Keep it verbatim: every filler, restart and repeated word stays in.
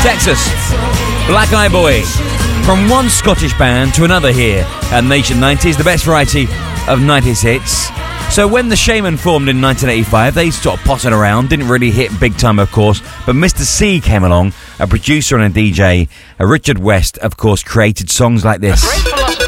Texas, Black Eye Boy. From one Scottish band to another here at Nation nineties, the best variety of nineties hits. So when the Shaman formed in nineteen eighty-five, they sort of potted around, didn't really hit big time, of course, but Mister C came along, a producer and a D J. Richard West, of course, created songs like this.